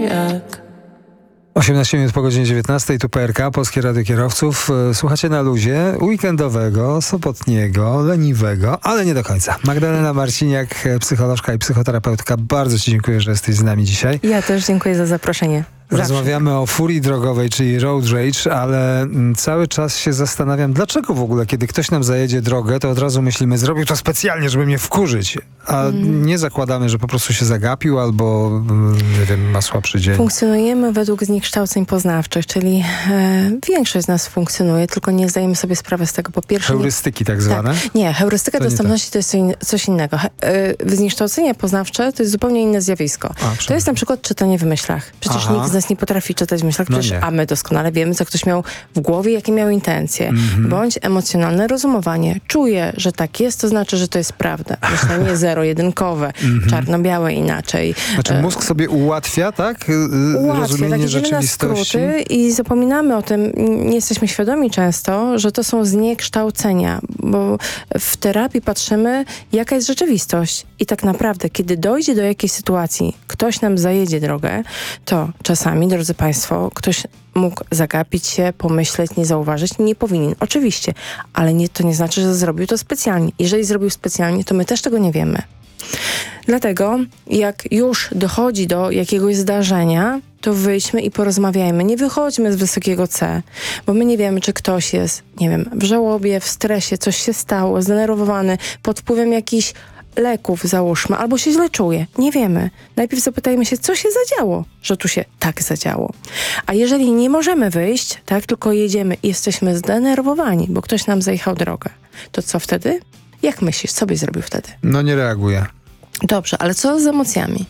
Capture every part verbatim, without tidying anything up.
maniak. osiemnaście minut po godzinie dziewiętnastej, tu P R K, Polskie Radio Kierowców. Słuchacie na luzie weekendowego, sobotniego, leniwego, ale nie do końca. Magdalena Marciniak, psycholożka i psychoterapeutka. Bardzo ci dziękuję, że jesteś z nami dzisiaj. Ja też dziękuję za zaproszenie. Zawsze. Rozmawiamy o furii drogowej, czyli road rage, ale cały czas się zastanawiam, dlaczego w ogóle, kiedy ktoś nam zajedzie drogę, to od razu myślimy, zrobił to specjalnie, żeby mnie wkurzyć, a mm. nie zakładamy, że po prostu się zagapił albo, nie wiem, ma słabszy dzień. Funkcjonujemy według zniekształceń poznawczych, czyli e, większość z nas funkcjonuje, tylko nie zdajemy sobie sprawy z tego. Po pierwsze, heurystyki tak zwane? Tak, nie, heurystyka to dostępności tak. to jest coś innego. He, e, zniekształcenie poznawcze to jest zupełnie inne zjawisko. A, to jest na przykład czytanie w myślach. Przecież Aha. nikt z nas nie potrafi czytać w myślach, przecież, no a my doskonale wiemy, co ktoś miał w głowie, jakie miał intencje. Mm-hmm. Bądź emocjonalne rozumowanie. Czuję, że tak jest, to znaczy, że to jest prawda. Myślenie zero-jedynkowe, mm-hmm. czarno-białe inaczej. Znaczy mózg sobie ułatwia, tak? Ułatwia, rozumienie tak, rzeczywistości. Na skróty i zapominamy o tym, nie jesteśmy świadomi często, że to są zniekształcenia, bo w terapii patrzymy, jaka jest rzeczywistość. I tak naprawdę, kiedy dojdzie do jakiejś sytuacji, ktoś nam zajedzie drogę, to czasami, drodzy Państwo, ktoś mógł zagapić się, pomyśleć, nie zauważyć. Nie powinien, oczywiście, ale nie, to nie znaczy, że zrobił to specjalnie. Jeżeli zrobił specjalnie, to my też tego nie wiemy. Dlatego, jak już dochodzi do jakiegoś zdarzenia, to wyjdźmy i porozmawiajmy. Nie wychodźmy z wysokiego C, bo my nie wiemy, czy ktoś jest, nie wiem, w żałobie, w stresie, coś się stało, zdenerwowany, pod wpływem jakichś leków, załóżmy, albo się źle czuje. Nie wiemy. Najpierw zapytajmy się, co się zadziało, że tu się tak zadziało. A jeżeli nie możemy wyjść, tak, tylko jedziemy i jesteśmy zdenerwowani, bo ktoś nam zajechał drogę, to co wtedy? Jak myślisz, co byś zrobił wtedy? No nie reaguję. Dobrze, ale co z emocjami?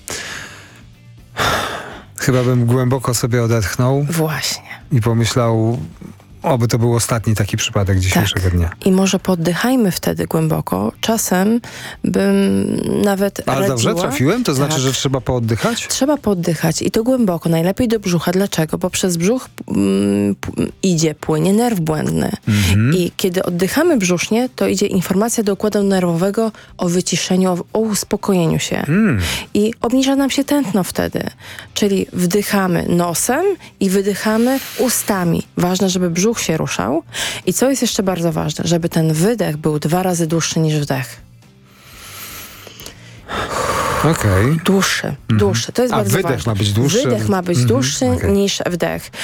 Chyba bym głęboko sobie odetchnął. Właśnie. I pomyślał, oby to był ostatni taki przypadek dzisiejszego tak. dnia. I może poddychajmy wtedy głęboko. Czasem bym nawet Ale radziła... dobrze trafiłem? To znaczy, tak. że trzeba pooddychać? Trzeba pooddychać i to głęboko. Najlepiej do brzucha. Dlaczego? Bo przez brzuch mm, p- idzie, płynie nerw błędny. Mm-hmm. I kiedy oddychamy brzusznie, to idzie informacja do układu nerwowego o wyciszeniu, o, o uspokojeniu się. Mm. I obniża nam się tętno wtedy. Czyli wdychamy nosem i wydychamy ustami. Ważne, żeby brzuch się ruszał. I co jest jeszcze bardzo ważne, żeby ten wydech był dwa razy dłuższy niż wdech. Okej. Okay. Dłuższy, dłuższy. To jest A bardzo wydech ważne. ma być dłuższy? Wydech ma być mm-hmm. dłuższy okay. niż wdech.